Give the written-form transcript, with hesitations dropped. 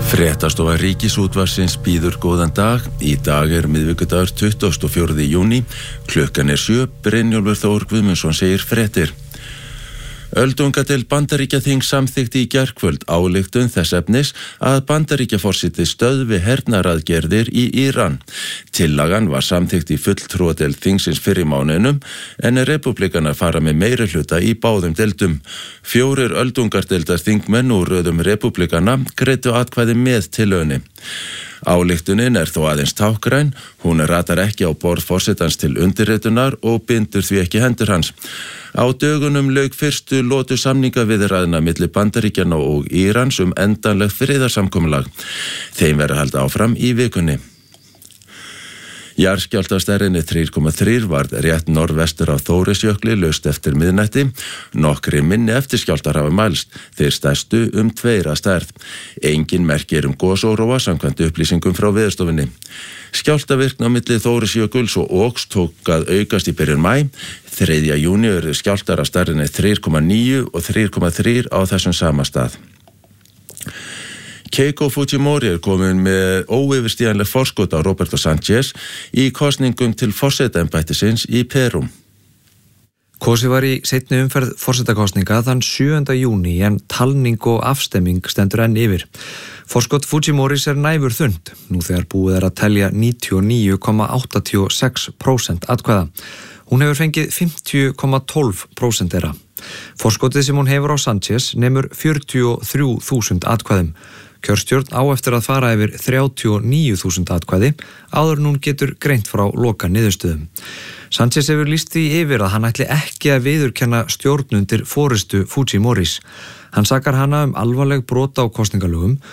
Fréttastofa Ríkisútvarpsins býður góðan dag. Í dag miðvikudagur 24. júní. Klukkan 7. Brynjólfur Þór Guðmundsson segir fréttir. Öldungadeild Bandaríkjaþings samþykkti í gærkvöld ályktun þess efnis að Bandaríkjaforseti stöðvi hernaraðgerðir í Íran. Tillagan var samþykkt í fulltrúadeild þingsins fyrr í mánuðinum en repúblikanar fara með meirihluta í báðum deildum. 4 öldungadeildar þingmenn úr röðum repúblikana greiddu atkvæði með tillögunni. Ályktunin þó aðeins tákgræn, hún ratar ekki á borð forsetans til undirritunar og bindur því ekki hendur hans. Á dögunum lauk fyrstu lotu samningaviðræðna milli Bandaríkjanna og Írans endanlegt friðarsamkomulag. Þeim verður haldið áfram í vikunni. Jarðskjálftastærðinni 3,3 varð rétt norðvestur af Þórisjökli laust eftir miðnætti. Nokkrir minni eftirskjálftar hafa mælst, þeir stærstu 2 að stærð. Engin merki gosóróa samkvæmt upplýsingum frá Veðurstofunni. Skjálftavirkni á milli Þórisjökuls og Oks tók að aukast í byrjun maí. 3. júní eru skjálftar af stærðinni 3,9 og 3,3 á þessum sama stað. Keiko Fujimori komin með óyfirstíganleg forskot á Roberto Sanchez í kosningum til forsetaembættisins í Perú. Kosið var í seinni umferð forsetakosninga þann 7. júní en talning og afstemming stendur enn yfir. Forskot Fujimoris næfur þund, nú þegar búið að telja 99,86% atkvæða. Hún hefur fengið 50,12% þeirra. Forskotið sem hún hefur á Sanchez nemur 43.000 atkvæðum. Kjörstjórn á eftir að fara yfir 39.000 atkvæði áður en hún getur greint frá loka niðurstöðum. Sanchez hefur lýst því yfir að hann ætli ekki að viðurkenna stjórn undir forystu Fujimoris. Hann sakar hana alvarleg brot á kosningalögum